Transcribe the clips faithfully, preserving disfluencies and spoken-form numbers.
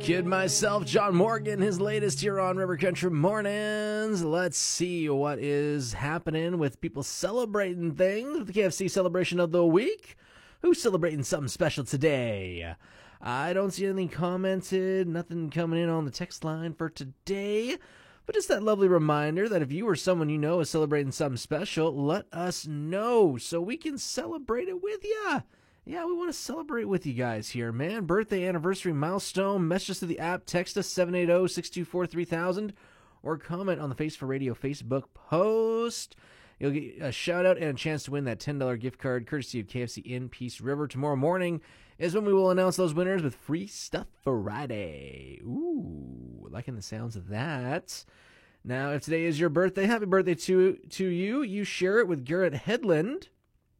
Kid myself, John Morgan, his latest here on River Country Mornings. Let's see what is happening with people celebrating things with the K F C celebration of the week. Who's celebrating something special today? I don't see anything commented, nothing coming in on the text line for today. But just that lovely reminder that if you or someone you know is celebrating something special, let us know so we can celebrate it with you. Yeah, we want to celebrate with you guys here, man. Birthday, anniversary, milestone. Message us to the app. Text us seven eight zero, six two four, three thousand. Or comment on the Face for Radio Facebook post. You'll get a shout-out and a chance to win that ten dollars gift card courtesy of K F C in Peace River. Tomorrow morning is when we will announce those winners with Free Stuff Friday. Ooh, liking the sounds of that. Now, if today is your birthday, happy birthday to, to you. You share it with Garrett Headland.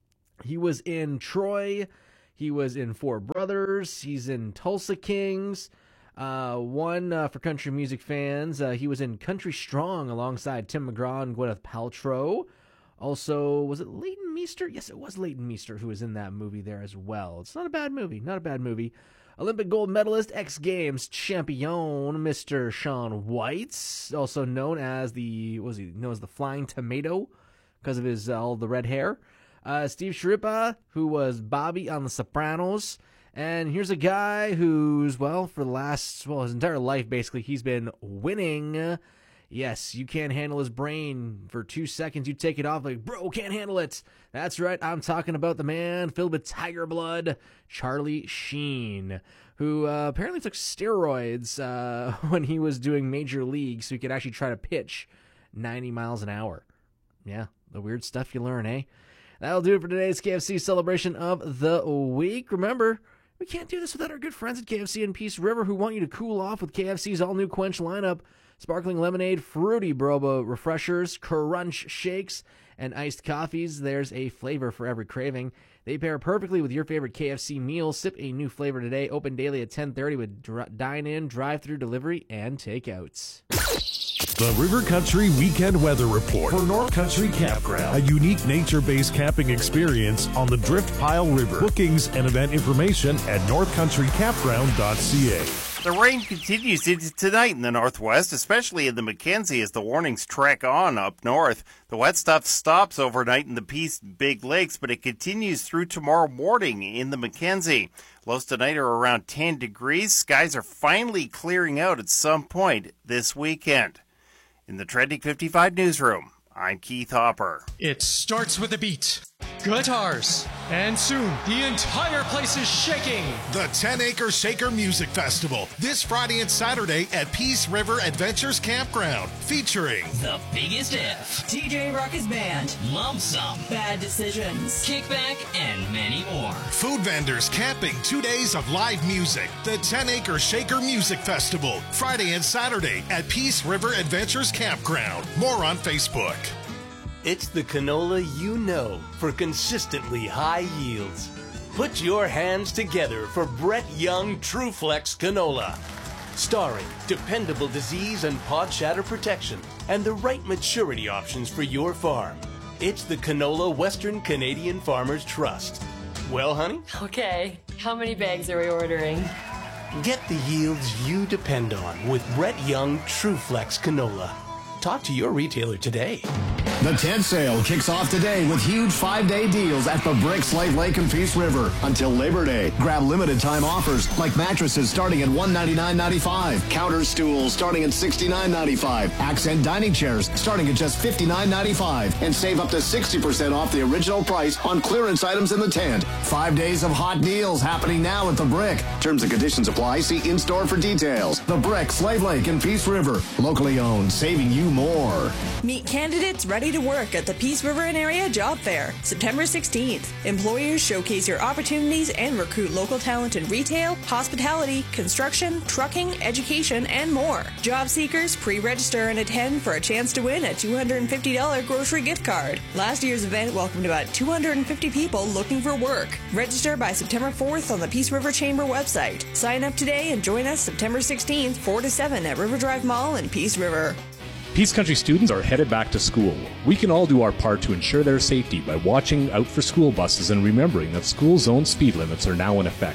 He was in Troy. He was in Four Brothers. He's in Tulsa Kings. Uh, one uh, for country music fans. Uh, he was in Country Strong alongside Tim McGraw and Gwyneth Paltrow. Also, was it Leighton Meester? Yes, it was Leighton Meester who was in that movie there as well. It's not a bad movie. Not a bad movie. Olympic gold medalist, X Games champion, Mister Shaun White, also known as the, what was he known as the Flying Tomato because of his uh, all the red hair. Uh, Steve Sciarippa, who was Bobby on The Sopranos. And here's a guy who's, well, for the last, well, his entire life, basically, he's been winning. Yes, you can't handle his brain for two seconds. You take it off like, bro, can't handle it. That's right. I'm talking about the man filled with tiger blood, Charlie Sheen, who uh, apparently took steroids uh, when he was doing Major League so he could actually try to pitch ninety miles an hour. Yeah, the weird stuff you learn, eh? That'll do it for today's K F C celebration of the week. Remember, we can't do this without our good friends at K F C in Peace River who want you to cool off with K F C's all-new Quench lineup. Sparkling lemonade, fruity boba refreshers, crunch shakes, and iced coffees. There's a flavor for every craving. They pair perfectly with your favorite K F C meal. Sip a new flavor today. Open daily at ten thirty with dr- dine-in, drive-thru delivery, and takeouts. The River Country Weekend Weather Report for North Country Campground, a unique nature-based camping experience on the Drift Pile River. Bookings and event information at north country campground dot c a. The rain continues into tonight in the northwest, especially in the Mackenzie as the warnings trek on up north. The wet stuff stops overnight in the Peace Big Lakes, but it continues through tomorrow morning in the Mackenzie. Lows tonight are around ten degrees. Skies are finally clearing out at some point this weekend. In the Trending fifty-five newsroom, I'm Keith Hopper. It starts with a beat, guitars, and soon the entire place is shaking. The ten acre Shaker Music Festival, this Friday and Saturday at Peace River Adventures Campground, featuring The Biggest If, T J Ruckus Band, Lump Sum, Bad Decisions, Kickback, and many more. Food vendors camping, two days of live music. The ten acre Shaker Music Festival, Friday and Saturday at Peace River Adventures Campground. More on Facebook. It's the canola you know for consistently high yields. Put your hands together for Brett Young TrueFlex Canola. Starring dependable disease and pod shatter protection and the right maturity options for your farm. It's the canola Western Canadian Farmers Trust. Well, honey? Okay, how many bags are we ordering? Get the yields you depend on with Brett Young TrueFlex Canola. Talk to your retailer today. The tent sale kicks off today with huge five-day deals at the Brick, Slave Lake, and Peace River until Labor Day. Grab limited-time offers like mattresses starting at one hundred ninety-nine ninety-five, counter stools starting at sixty-nine ninety-five, accent dining chairs starting at just fifty-nine ninety-five, and save up to sixty percent off the original price on clearance items in the tent. Five days of hot deals happening now at the Brick. Terms and conditions apply. See in-store for details. The Brick, Slave Lake, and Peace River. Locally owned, saving you more. Meet candidates ready to work at the Peace River and Area Job Fair, September sixteenth. Employers showcase your opportunities and recruit local talent in retail, hospitality, construction, trucking, education, and more. Job seekers pre-register and attend for a chance to win a two hundred fifty dollars grocery gift card. Last year's event welcomed about two hundred fifty people looking for work. Register by September fourth on the Peace River Chamber website. Sign up today and join us September sixteenth, four to seven at River Drive Mall in Peace River. Peace Country students are headed back to school. We can all do our part to ensure their safety by watching out for school buses and remembering that school zone speed limits are now in effect.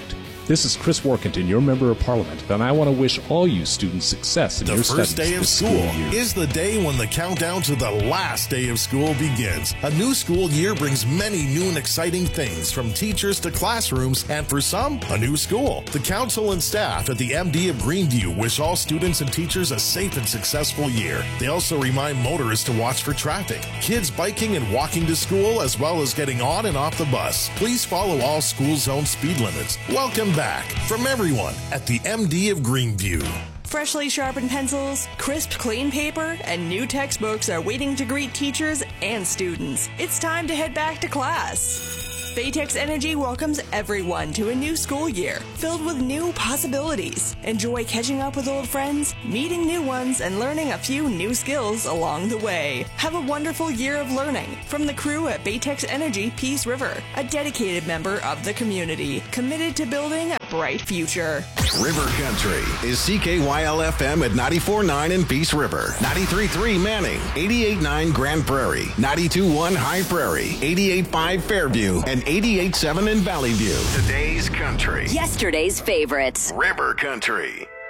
This is Chris Workington, your Member of Parliament, and I want to wish all you students success in The your first studies day of this school year. is the day when the countdown to the last day of school begins. A new school year brings many new and exciting things, from teachers to classrooms, and for some, a new school. The council and staff at the M D of Greenview wish all students and teachers a safe and successful year. They also remind motorists to watch for traffic, kids biking and walking to school, as well as getting on and off the bus. Please follow all school zone speed limits. Welcome back from everyone at the M D of Greenview. Freshly sharpened pencils, crisp, clean paper, and new textbooks are waiting to greet teachers and students. It's time to head back to class. Baytex Energy welcomes everyone to a new school year filled with new possibilities. Enjoy catching up with old friends, meeting new ones, and learning a few new skills along the way. Have a wonderful year of learning from the crew at Baytex Energy Peace River, a dedicated member of the community, committed to building a bright future. River Country is C K Y L F M at ninety-four point nine in Peace River, ninety-three point three Manning, eighty-eight point nine Grand Prairie, ninety-two point one High Prairie, eighty-eight point five Fairview, and eighty-eight point seven in Valley View. Today's country. Yesterday's favorites. River Country.